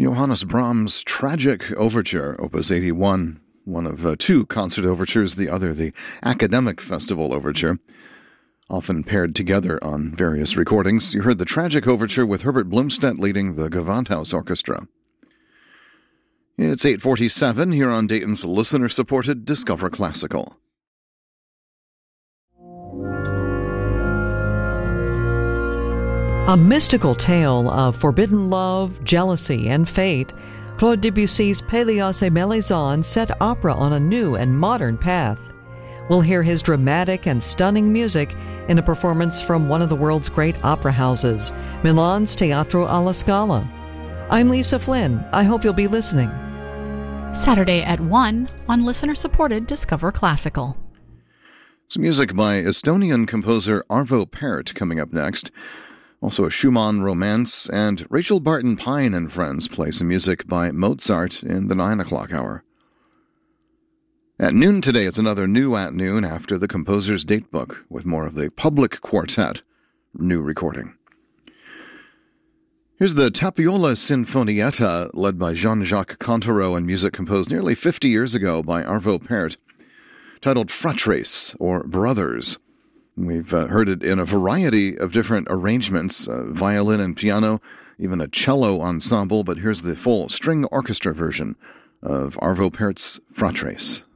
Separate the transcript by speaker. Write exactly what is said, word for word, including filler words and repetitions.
Speaker 1: Johannes Brahms' Tragic Overture, Opus eighty-one, one of uh, two concert overtures, the other the Academic Festival Overture, often paired together on various recordings. You heard the Tragic Overture with Herbert Blomstedt leading the Gewandhaus Orchestra. It's eight forty-seven here on Dayton's listener-supported Discover Classical.
Speaker 2: A mystical tale of forbidden love, jealousy, and fate, Claude Debussy's Pélias et Mélisande set opera on a new and modern path. We'll hear his dramatic and stunning music in a performance from one of the world's great opera houses, Milan's Teatro alla Scala. I'm Lisa Flynn. I hope you'll be listening.
Speaker 3: Saturday at one on listener-supported Discover Classical.
Speaker 1: Some music by Estonian composer Arvo Pärt coming up next. Also a Schumann romance, and Rachel Barton Pine and friends play some music by Mozart in the nine o'clock hour. At noon today, it's another New at Noon after the composer's datebook with more of the Public Quartet new recording. Here's the Tapiola Sinfonietta, led by Jean-Jacques Contreau, and music composed nearly fifty years ago by Arvo Pärt, titled Fratres, or Brothers. We've uh, heard it in a variety of different arrangements, uh, violin and piano, even a cello ensemble, but here's the full string orchestra version of Arvo Pärt's Fratres.